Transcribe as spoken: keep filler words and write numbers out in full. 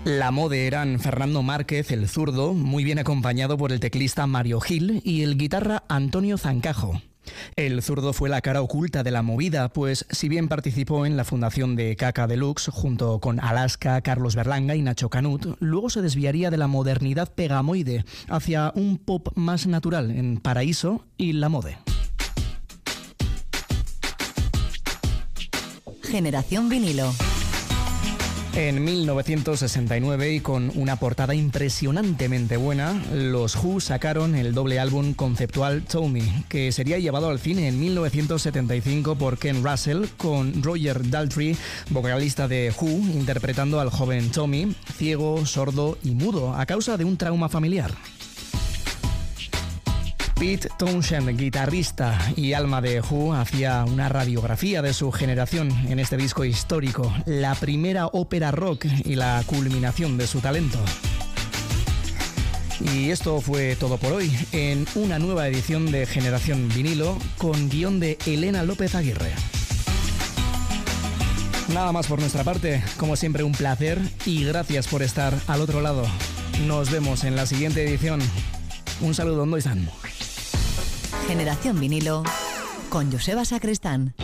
La Mode eran Fernando Márquez, el zurdo, muy bien acompañado por el teclista Mario Gil y el guitarra Antonio Zancajo. El zurdo fue la cara oculta de la movida, pues si bien participó en la fundación de Kaka Deluxe junto con Alaska, Carlos Berlanga y Nacho Canut, luego se desviaría de la modernidad pegamoide hacia un pop más natural en Paraíso y La Mode. Generación vinilo. En mil novecientos sesenta y nueve, y con una portada impresionantemente buena, los Who sacaron el doble álbum conceptual Tommy, que sería llevado al cine en mil novecientos setenta y cinco por Ken Russell, con Roger Daltrey, vocalista de Who, interpretando al joven Tommy, ciego, sordo y mudo a causa de un trauma familiar. Pete Townshend, guitarrista y alma de Who, hacía una radiografía de su generación en este disco histórico, la primera ópera rock y la culminación de su talento. Y esto fue todo por hoy, en una nueva edición de Generación Vinilo, con guión de Elena López Aguirre. Nada más por nuestra parte, como siempre un placer y gracias por estar al otro lado. Nos vemos en la siguiente edición. Un saludo, ¿dónde están? Generación vinilo con Joseba Sacristán.